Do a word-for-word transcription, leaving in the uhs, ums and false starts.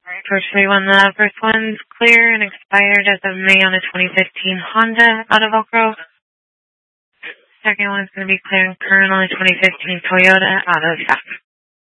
First three one, the first one's clear and expired as of May on a twenty fifteen Honda out of Elk Grove. Second one's going to be clear and current on a twenty fifteen Toyota out of F.